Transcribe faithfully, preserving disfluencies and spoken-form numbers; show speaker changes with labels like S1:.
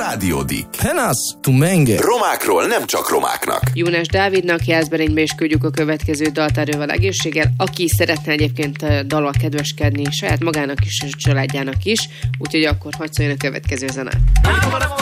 S1: Rádió Dick.
S2: Penas, tu menge.
S1: Romákról nem csak romáknak.
S3: Jónás Dávidnak Jászberénybe is küldjük a következő daltárővel egészséggel, aki szeretne egyébként dallal kedveskedni saját magának is és családjának is, úgyhogy akkor hadd szóljon a következő zene.